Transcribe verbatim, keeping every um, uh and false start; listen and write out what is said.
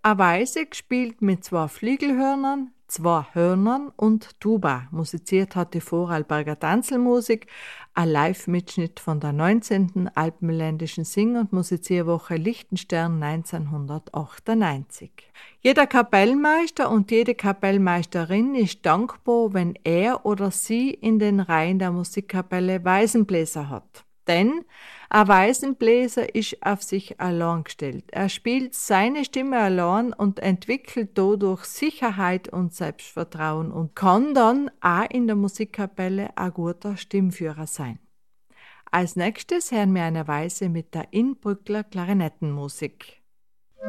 Eine Weise gespielt mit zwei Flügelhörnern, zwei Hörnern und Tuba. Musiziert hat die Vorarlberger Tanzelmusik, ein Live-Mitschnitt von der neunzehnten Alpenländischen Sing- und Musizierwoche Liechtenstern neunzehnhundertachtundneunzig. Jeder Kapellmeister und jede Kapellmeisterin ist dankbar, wenn er oder sie in den Reihen der Musikkapelle Waisenbläser hat. Denn ein Waisenbläser ist auf sich allein gestellt. Er spielt seine Stimme allein und entwickelt dadurch Sicherheit und Selbstvertrauen und kann dann auch in der Musikkapelle ein guter Stimmführer sein. Als nächstes hören wir eine Weise mit der Inbrückler Klarinettenmusik.